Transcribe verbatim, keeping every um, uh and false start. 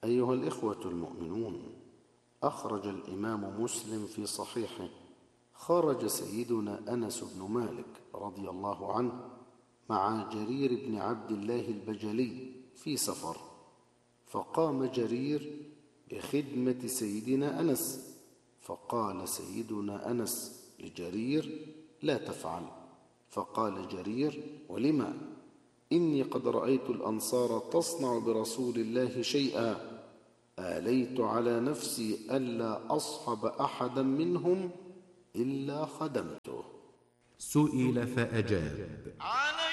أيها الإخوة المؤمنون، أخرج الإمام مسلم في صحيحه: خرج سيدنا أنس بن مالك رضي الله عنه مع جرير بن عبد الله البجلي في سفر، فقام جرير بخدمة سيدنا أنس، فقال سيدنا أنس لجرير: لا تفعل. فقال جرير: ولما؟ إني قد رأيت الأنصار تصنع برسول الله شيئا، آليت على نفسي ألا أصحب أحدا منهم إلا خدمته. سئل فأجاب: